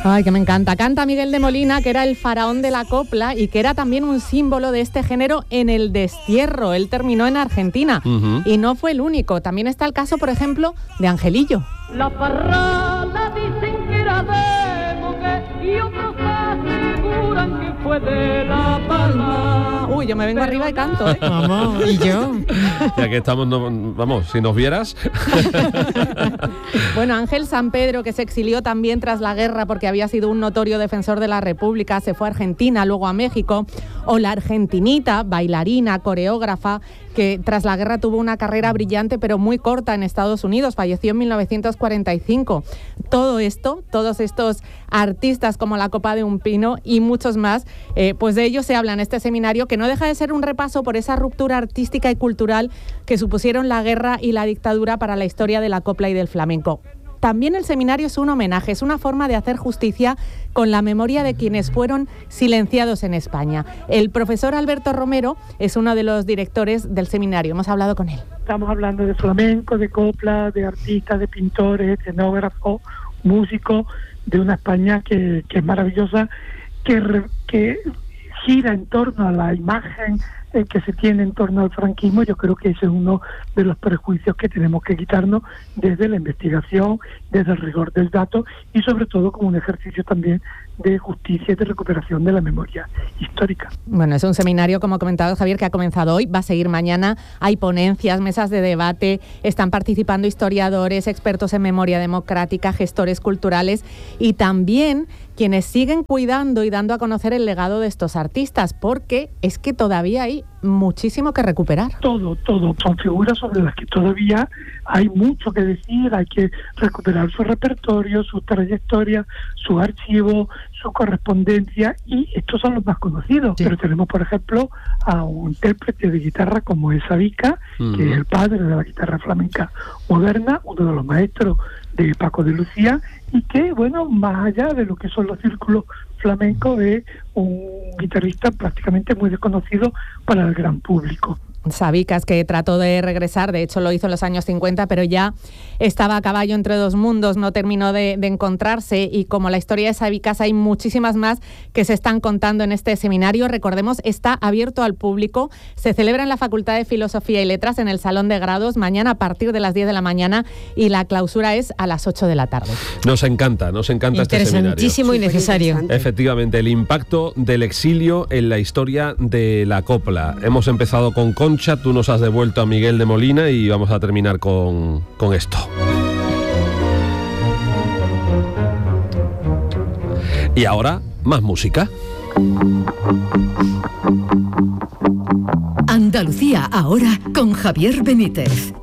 Ay, que me encanta. Canta Miguel de Molina, que era el faraón de la copla y que era también un símbolo de este género en el destierro. Él terminó en Argentina y no fue el único. También está el caso, por ejemplo, de Angelillo. La parrala dicen que era de Moguer y otros aseguran que fue de La Palma. Uy, yo me vengo arriba y canto, ¿eh? Vamos, y yo. Ya que estamos, vamos, si nos vieras. Bueno, Ángel San Pedro, que se exilió también tras la guerra porque había sido un notorio defensor de la República, se fue a Argentina, luego a México. O la argentinita, bailarina, coreógrafa, que tras la guerra tuvo una carrera brillante pero muy corta en Estados Unidos, falleció en 1945. Todo esto, todos estos artistas como la Copa de un Pino y muchos más, pues de ellos se habla en este seminario, que no deja de ser un repaso por esa ruptura artística y cultural que supusieron la guerra y la dictadura para la historia de la copla y del flamenco. También el seminario es un homenaje, es una forma de hacer justicia con la memoria de quienes fueron silenciados en España. El profesor Alberto Romero es uno de los directores del seminario. Hemos hablado con él. Estamos hablando de flamenco, de copla, de artistas, de pintores, escenógrafos, músicos, de una España que es maravillosa, que gira en torno a la imagen que se tiene en torno al franquismo. Yo creo que ese es uno de los prejuicios que tenemos que quitarnos desde la investigación, desde el rigor del dato y sobre todo como un ejercicio también de justicia y de recuperación de la memoria histórica. Bueno, es un seminario, como ha comentado Javier, que ha comenzado hoy, va a seguir mañana. Hay ponencias, mesas de debate, están participando historiadores, expertos en memoria democrática, gestores culturales y también quienes siguen cuidando y dando a conocer el legado de estos artistas, porque es que todavía hay muchísimo que recuperar. Todo. Son figuras sobre las que todavía hay mucho que decir, hay que recuperar su repertorio, su trayectoria, su archivo, su correspondencia, y estos son los más conocidos. Sí. Pero tenemos, por ejemplo, a un intérprete de guitarra como es Savica, que es el padre de la guitarra flamenca moderna, uno de los maestros de Paco de Lucía, y que, bueno, más allá de lo que son los círculos flamencos, es un guitarrista prácticamente muy desconocido para el gran público. Sabicas, que trató de regresar, de hecho lo hizo en los años 50, pero ya estaba a caballo entre dos mundos, no terminó de encontrarse, y como la historia de Sabicas hay muchísimas más que se están contando en este seminario. Recordemos, está abierto al público, se celebra en la Facultad de Filosofía y Letras en el Salón de Grados, mañana a partir de las 10 de la mañana, y la clausura es a las 8 de la tarde. Nos encanta este seminario. Interesantísimo y necesario. Efectivamente, el impacto del exilio en la historia de la copla. Hemos empezado con Concha, tú nos has devuelto a Miguel de Molina y vamos a terminar con esto. Y ahora, más música. Andalucía ahora con Javier Benítez.